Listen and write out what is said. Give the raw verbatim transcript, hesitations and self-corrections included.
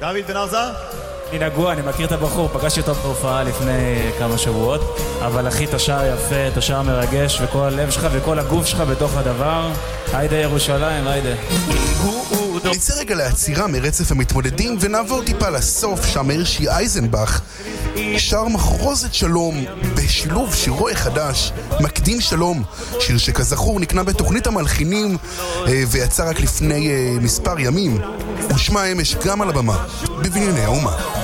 דוד בן ארזה? אני נגוע, אני מכיר את הבחור, פגשתי אותו בהופעה לפני כמה שבועות, אבל אחי, אתה שר יפה, אתה שר מרגש, וכל הלב שלך וכל הגוף שלך בתוך הדבר. היידה ירושלים, היידה. נצא רגע לעצירה מרצף המתמודדים ונעבור טיפה לסוף, שם הרשי אייזנבך שר מחרוזת שלום בשילוב שירו החדש, מקדים שלום, שיר שכזכור נקנה בתוכנית המלחינים ויצא רק לפני מספר ימים, ושמע אמש גם על הבמה בבנייני האומה.